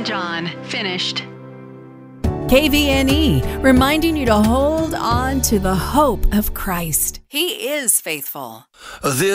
John, finished. KVNE, reminding you to hold on to the hope of Christ. He is faithful. This